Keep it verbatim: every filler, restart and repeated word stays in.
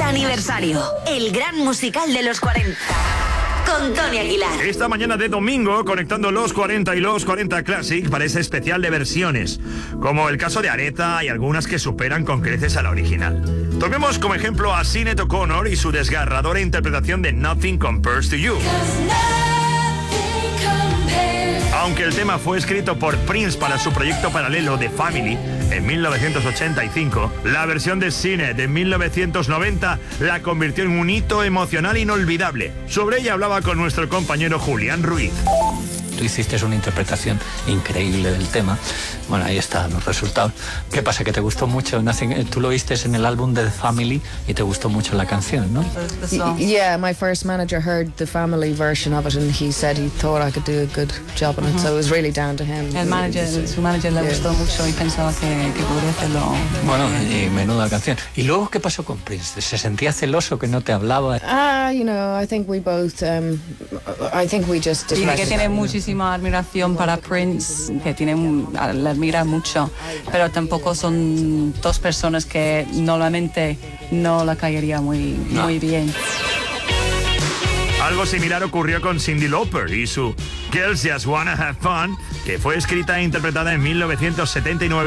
aniversario, el gran musical de los cuarenta. Con Tony Aguilar. Esta mañana de domingo, conectando los cuarenta y los cuarenta Classic para ese especial de versiones, como el caso de Aretha y algunas que superan con creces a la original. Tomemos como ejemplo a Sinéad O'Connor y su desgarradora interpretación de Nothing Compares to You. Aunque el tema fue escrito por Prince para su proyecto paralelo The Family en mil novecientos ochenta y cinco, la versión de Sinéad de mil novecientos noventa la convirtió en un hito emocional inolvidable. Sobre ella hablaba con nuestro compañero Julián Ruiz. Tú hiciste una interpretación increíble del tema. Bueno, ahí están los resultados. ¿Qué pasa? Que te gustó mucho. Tú lo oíste en el álbum de The Family y te gustó mucho la canción, ¿no? Yeah, my first manager heard the Family version of it and he said he thought I could do a good job on it, uh-huh. So it was really down to him. El manager, su manager le yeah. gustó mucho y pensaba que, que podría hacerlo. Bueno, y menuda canción. ¿Y luego qué pasó con Prince? ¿Se sentía celoso que no te hablaba? Ah, uh, you know, I think we both, um, I think we just... Dice que tiene muchísima admiración para Prince, que tiene, le admira mucho, pero tampoco son dos personas que normalmente no la caería muy, no. muy bien. Algo similar ocurrió con Cyndi Lauper y su Girls Just Wanna Have Fun, que fue escrita e interpretada en mil novecientos setenta y nueve